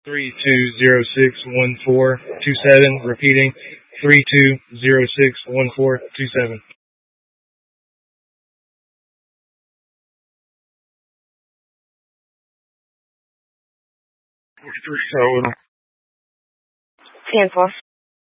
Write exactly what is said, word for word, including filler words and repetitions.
three two zero six one four two seven. Repeating, three two zero six one four two seven. ten four.